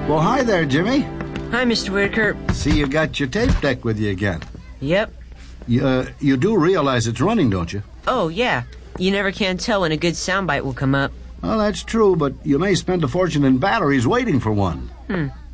Well, hi there, Jimmy. Hi, Mr. Whitaker. See, you got your tape deck with you again. Yep. You do realize it's running, don't you? Oh, yeah. You never can tell when a good soundbite will come up. Well, that's true, but you may spend a fortune in batteries waiting for one.